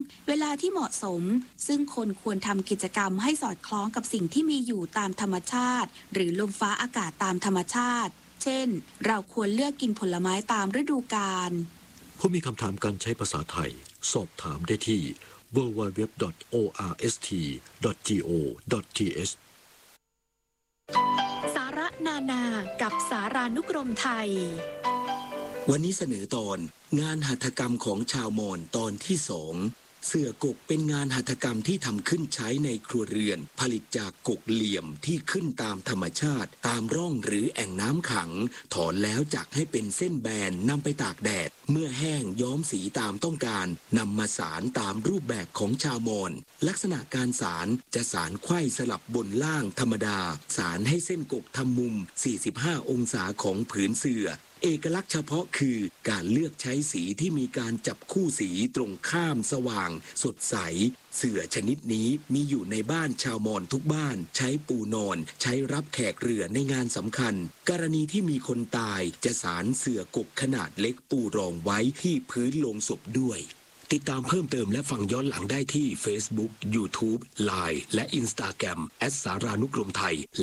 เวลาที่เหมาะสมซึ่งคนควรทำกิจกรรมให้สอดคล้องกับสิ่งที่มีอยู่ตามธรรมชาติหรือลมฟ้าอากาศตามธรรมชาติเช่นเราควรเลือกกินผลไม้ตามฤดูกาลผู้มีคำถามการใช้ภาษาไทยสอบถามได้ที่ www.orst.go.th สาระนานากับสารานุกรมไทยวันนี้เสนอตอนงานหัตถกรรมของชาวมอญตอนที่2เสื่อกกเป็นงานหัตถกรรมที่ทำขึ้นใช้ในครัวเรือนผลิตจากกกเหลี่ยมที่ขึ้นตามธรรมชาติตามร่องหรือแอ่งน้ำขังถอนแล้วจักให้เป็นเส้นแบนนำไปตากแดดเมื่อแห้งย้อมสีตามต้องการนำมาสารตามรูปแบบของชาวมอญลักษณะการสารจะสารไขว้สลับบนล่างธรรมดาสารให้เส้นกกทำมุม45องศาของผืนเสื่อเอกลักษณ์เฉพาะคือการเลือกใช้สีที่มีการจับคู่สีตรงข้ามสว่างสดใสเสื่อชนิดนี้มีอยู่ในบ้านชาวมอญทุกบ้านใช้ปูนอนใช้รับแขกเรือในงานสำคัญกรณีที่มีคนตายจะสารเสื่อกกขนาดเล็กปูรองไว้ที่พื้นโลงศพด้วยติดตามเพิ่มเติมและฟังย้อนหลังได้ที่ Facebook, YouTube, Line และ Instagram @ สารานุกรมไทยและ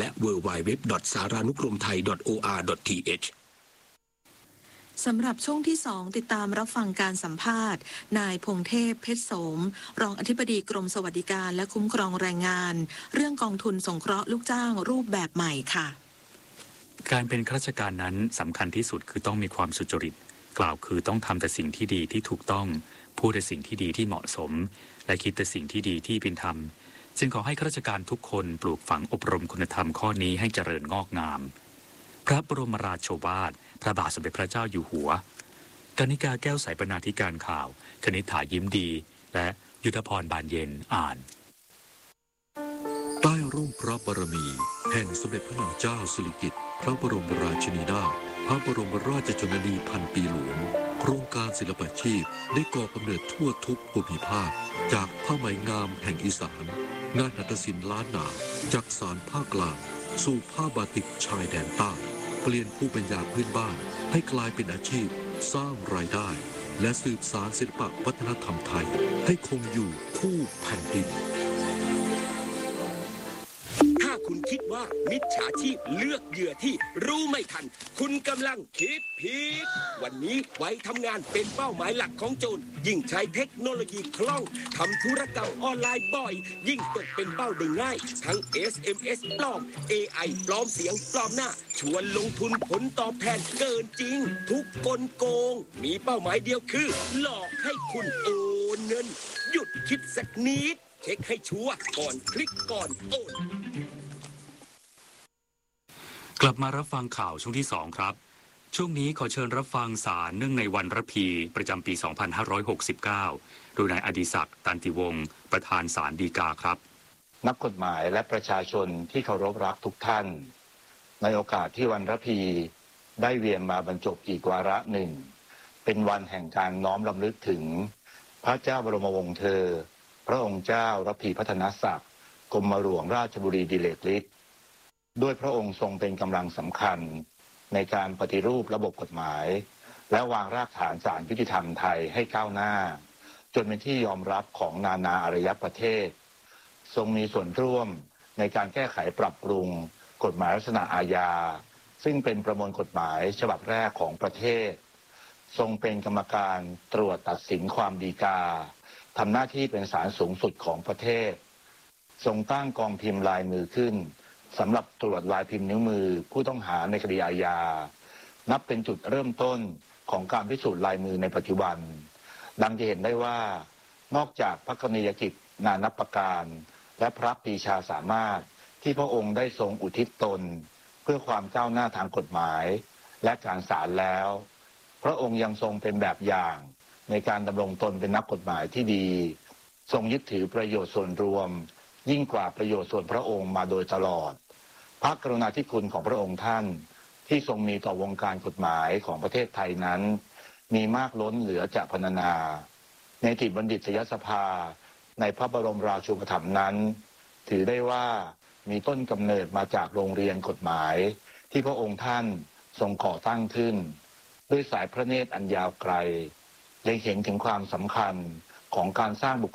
www.saranukromthai.or.th สำหรับช่วงที่2ติดตามรับฟังการสัมภาษณ์นายพงเทพเพชรโสมรองอธิบดีกรมสวัสดิการและคุ้มครองแรงงานเรื่องกองทุนสงเคราะห์ลูกจ้างรูปแบบใหม่ค่ะการเป็นข้าราชการนั้นสำคัญที่สุดคือต้องมีความสุจริตกล่าวคือต้องทำแต่สิ่งที่ดีที่ถูกต้องพูดแต่สิ่งที่ดีที่เหมาะสมและคิดแต่สิ่งที่ดีที่เป็นธรรมจึงขอให้ข้าราชการทุกคนปลูกฝังอบรมคุณธรรมข้อนี้ให้เจริญงอกงามพระบรมราโชวาทพระบาทสมเด็จพระเจ้าอยู่หัวกนิกาแก้วใสบรรณาธิการข่าวคณิษฐายิ้มดีและยุทธพรบานเย็นอ่านใต้ร่มพระบารมีแห่งสมเด็จพระนางเจ้าสิริกิติ์พระบรมราชินีนาถพระบรมราชชนนีพันปีหลวงโครงการศิลปาชีพได้ก่อกำเนิดทั่วทุกภูมิภาคจากผ้าไหมงามแห่งอีสานงานหัตถศิลป์ล้านนาจากสานภาคกลางสู่ผ้าบาติกชายแดนใต้เปลี่ยนภูมิปัญญาพื้นบ้านให้กลายเป็นอาชีพสร้างรายได้และสืบสานศิลปวัฒนธรรมไทยให้คงอยู่คู่แผ่นดินถ้าคุณคิดว่ามิจฉาชีพเลือกเหยื่อที่รู้ไม่ทันคุณกำลังคิดผิดวันนี้ไว้ทำงานเป็นเป้าหมายหลักของโจรยิ่งใช้เทคโนโลยีคล่องทำธุรกรรมออนไลน์บ่อยยิ่งตกเป็นเป้าได้ง่ายทั้ง SMS ปลอม AI ปลอมเสียงปลอมหน้าชวนลงทุนผลตอบแทนเกินจริงทุกกลโกงมีเป้าหมายเดียวคือหลอกให้คุณโอนเงินหยุดคิดสักนิดเช็คให้ชัวร์ก่อนคลิกก่อนโอนกลับมารับฟังข่าวช่วงที่2ครับช่วงนี้ขอเชิญรับฟังสารเนื่องในวันระพีประจำปี 2569 โดยนายอดิศักดิ์ตันติวงศ์ประธานศาลฎีกาครับนักกฎหมายและประชาชนที่เคารพรักทุกท่านในโอกาสที่วันระพีได้เวียนมาบรรจบอีกวาระหนึ่งเป็นวันแห่งการน้อมรำลึกถึงพระเจ้าบรมวงศ์เธอพระองค์เจ้าระพีพัฒนศักดิ์กรมหลวงราชบุรีดิเลกฤทธิ์ด้วยพระองค์ทรงเป็นกำลังสำคัญในการปฏิรูประบบกฎหมายและวางรากฐานศาลยุติธรรมไทยให้ก้าวหน้าจนเป็นที่ยอมรับของนานาอารยประเทศทรงมีส่วนร่วมในการแก้ไขปรับปรุงกฎหมายลักษณะอาญาซึ่งเป็นประมวลกฎหมายฉบับแรกของประเทศทรงเป็นกรรมการตรวจตัดสินความฎีกาทำหน้าที่เป็นศาลสูงสุดของประเทศทรงตั้งกองพิมพ์ลายมือขึ้นสำหรับตรวจลายพิมพ์นิ้วมือผู้ต้องหาในคดีอาญานับเป็นจุดเริ่มต้นของการพิสูจน์ลายมือในปัจจุบันดังจะเห็นได้ว่านอกจากพระกรณียกิจนานับประการและพระปรีชาสามารถที่พระองค์ได้ทรงอุทิศตนเพื่อความก้าวหน้าทางกฎหมายและการศาลแล้วพระองค์ยังทรงเป็นแบบอย่างในการดำรงตนเป็นนักกฎหมายที่ดีทรงยึดถือประโยชน์ส่วนรวมยิ่งกว่าประโยชน์ส่วนพระองค์มาโดยตลอดพระกรุณาธิคุณของพระองค์ท่านที่ทรงมีต่อวงการกฎหมายของประเทศไทยนั้นมีมากล้นเหลือจะพรรณนาในนิติบัณฑิตยสภาในพระบรมราชูปถัมภ์นั้นถือได้ว่ามีต้นกำเนิดมาจากโรงเรียนกฎหมายที่พระองค์ท่านทรงก่อตั้งขึ้นด้วยสายพระเนตรอันยาวไกลเล็งเห็นถึงความสำคัญของการสร้างบุค